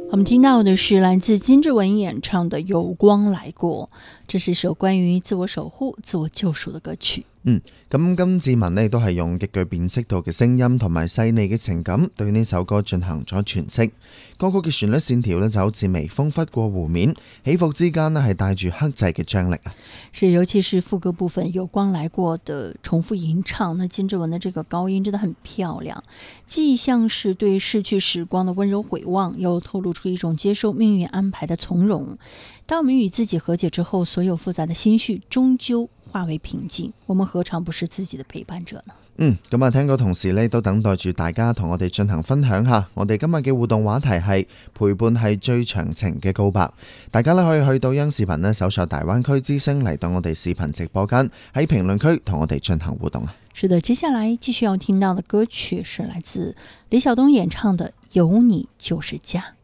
我们听到的是来自金志文演唱的《有光來過》，這是首關於自我守護、自我救贖的歌曲。 咁金志文呢都係用極具辨識度嘅聲音同埋細膩嘅情感對呢首歌進行咗詮釋。歌曲嘅旋律線條呢就好似微風拂過湖面，起伏之間呢係帶住克制嘅張力啊。 是，尤其是副歌部分有光來過的重複吟唱，那金志文的這個高音真的很漂亮，既像是對逝去時光的溫柔回望，又透露出一種接受命運安排的從容。當我們與自己和解之後，所有複雜的心緒終究化為平靜，我們何嘗不是自己的陪伴者呢？ 咁啊，聽過同時呢都等待住大家同我哋進行分享下。我哋今日嘅互動話題係陪伴係最長情嘅告白。大家呢可以去到央視頻呢搜索大灣區之聲嚟到我哋視頻直播間，喺評論區同我哋進行互動啊。 是的，接下來繼續要聽到的歌曲是來自李曉東演唱的《有你就是家》。